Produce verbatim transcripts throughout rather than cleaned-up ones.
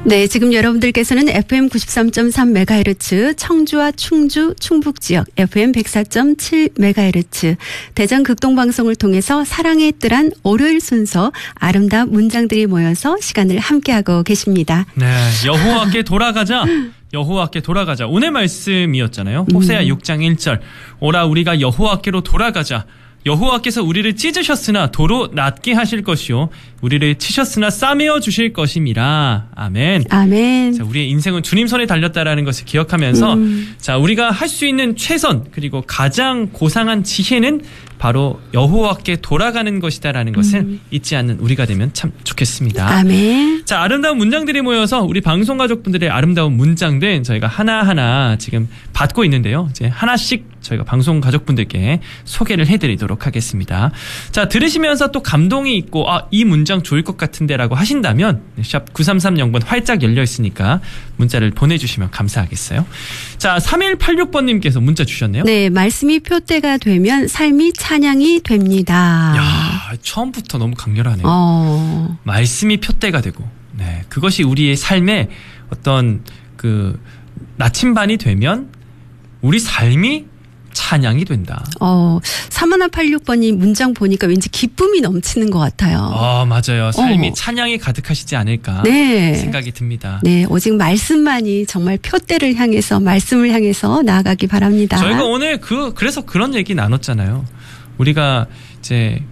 네, 지금 여러분들께서는 에프엠 구십삼 점 삼 메가헤르츠 청주와 충주, 충북 지역 에프엠 백사 점 칠 메가헤르츠 대전 극동방송을 통해서 사랑의 뜰한 월요일 순서 아름다운 문장들이 모여서 시간을 함께하고 계십니다. 네, 여호와께 돌아가자. 여호와께 돌아가자. 오늘 말씀이었잖아요. 호세아 음. 육 장 일 절. 오라 우리가 여호와께로 돌아가자. 여호와께서 우리를 찢으셨으나 도로 낫게 하실 것이요 우리를 치셨으나 싸매어 주실 것임이라. 아멘. 아멘. 자, 우리의 인생은 주님 손에 달렸다라는 것을 기억하면서 음. 자, 우리가 할 수 있는 최선 그리고 가장 고상한 지혜는 바로 여호와께 돌아가는 것이다라는 것을 음. 잊지 않는 우리가 되면 참 좋겠습니다. 아멘. 자, 아름다운 문장들이 모여서 우리 방송 가족분들의 아름다운 문장들 저희가 하나하나 지금 받고 있는데요. 이제 하나씩 저희가 방송 가족분들께 소개를 해드리도록 하겠습니다. 자, 들으시면서 또 감동이 있고 아, 이 문장 좋을 것 같은데라고 하신다면 샵 구삼삼공 번 활짝 열려 있으니까 문자를 보내주시면 감사하겠어요. 자, 삼일팔육 번님께서 문자 주셨네요. 네, 말씀이 표대가 되면 삶이 찬양이 됩니다. 야, 처음부터 너무 강렬하네요. 어. 말씀이 표대가 되고, 네, 그것이 우리의 삶의 어떤 그 나침반이 되면 우리 삶이 찬양이 된다. 어, 삼일팔육 번이 문장 보니까 왠지 기쁨이 넘치는 것 같아요. 아, 맞아요. 삶이 어. 찬양이 가득하시지 않을까 네. 생각이 듭니다. 네, 오직 말씀만이 정말 표대를 향해서 말씀을 향해서 나아가기 바랍니다. 저희가 오늘 그 그래서 그런 얘기 나눴잖아요. 우리가 이제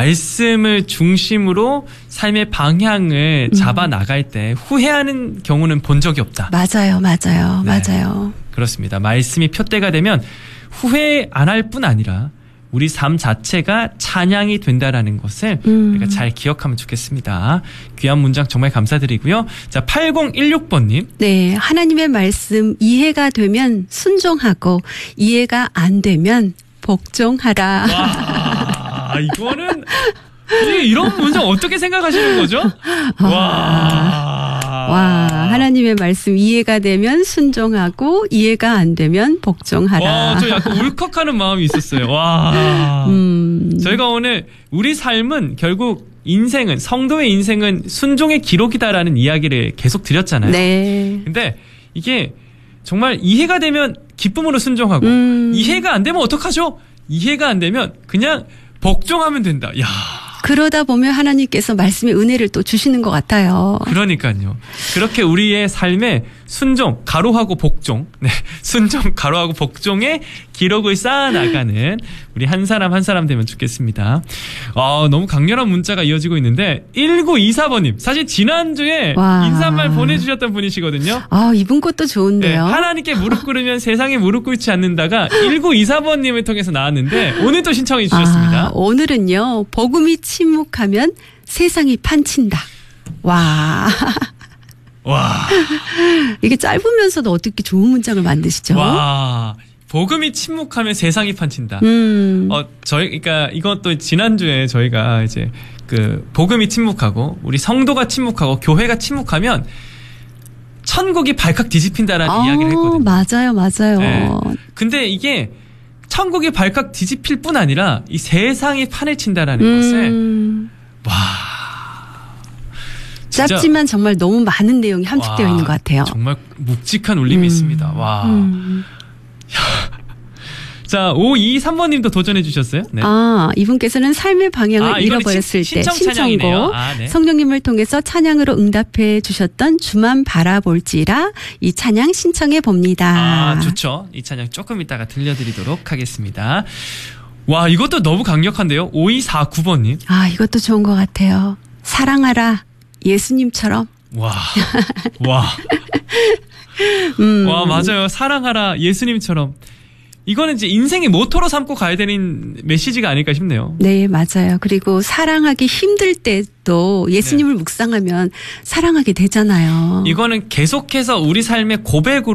말씀을 중심으로 삶의 방향을 음. 잡아 나갈 때 후회하는 경우는 본 적이 없다. 맞아요, 맞아요, 네. 맞아요. 그렇습니다. 말씀이 표대가 되면 후회 안 할 뿐 아니라 우리 삶 자체가 찬양이 된다라는 것을 음. 우리가 잘 기억하면 좋겠습니다. 귀한 문장 정말 감사드리고요. 자, 팔공일육 번님. 네, 하나님의 말씀 이해가 되면 순종하고 이해가 안 되면 복종하라. 와, 이거는 이런 문장 어떻게 생각하시는 거죠? 와. 와, 하나님의 말씀 이해가 되면 순종하고 이해가 안 되면 복종하라. 와, 저 약간 울컥하는 마음이 있었어요. 와. 음. 저희가 오늘 우리 삶은 결국 인생은 성도의 인생은 순종의 기록이다라는 이야기를 계속 드렸잖아요. 네. 근데 이게 정말 이해가 되면 기쁨으로 순종하고 음. 이해가 안 되면 어떡하죠? 이해가 안 되면 그냥 복종하면 된다. 야. 그러다 보면 하나님께서 말씀의 은혜를 또 주시는 것 같아요. 그러니까요. 그렇게 우리의 삶에 순종, 가로하고 복종, 네, 순종, 가로하고 복종의 기록을 쌓아나가는 우리 한 사람 한 사람 되면 좋겠습니다. 아, 너무 강렬한 문자가 이어지고 있는데 일구이사 번님, 사실 지난주에 와. 인사말 보내주셨던 분이시거든요. 아, 이분 것도 좋은데요. 네, 하나님께 무릎 꿇으면 세상에 무릎 꿇지 않는다가 일구이사 번님을 통해서 나왔는데 오늘 또 신청해 주셨습니다. 아, 오늘은요, 복음이 침묵하면 세상이 판친다. 와. 와. 이게 짧으면서도 어떻게 좋은 문장을 만드시죠? 와. 복음이 침묵하면 세상이 판친다. 음. 어, 저희, 그러니까 이것도 지난주에 저희가 이제 그 복음이 침묵하고 우리 성도가 침묵하고 교회가 침묵하면 천국이 발칵 뒤집힌다라는 아, 이야기를 했거든요. 맞아요, 맞아요. 네. 근데 이게 천국이 발칵 뒤집힐 뿐 아니라 이 세상이 판을 친다라는 음. 것을 와. 짧지만 정말 너무 많은 내용이 함축되어 와, 있는 것 같아요. 정말 묵직한 울림이 음. 있습니다. 와. 음. 자, 오이삼 번님도 도전해 주셨어요? 네. 아, 이분께서는 삶의 방향을 아, 잃어버렸을 신, 때 신청 신청곡 찬양이네요. 아, 네. 성령님을 통해서 찬양으로 응답해 주셨던 주만 바라볼지라 이 찬양 신청해 봅니다. 아, 좋죠. 이 찬양 조금 이따가 들려드리도록 하겠습니다. 와, 이것도 너무 강력한데요. 오이사구 번님. 아, 이것도 좋은 것 같아요. 사랑하라 예수님처럼. 와, 와. 음. 와, 맞아요. 사랑하라 예수님처럼. 이거는 이제 인생의 모토로 삼고 가야 되는 메시지가 아닐까 싶네요. 네, 맞아요. 그리고 사랑하기 힘들 때도 예수님을 네. 묵상하면 사랑하게 되잖아요. 이거는 계속해서 우리 삶의 고백으로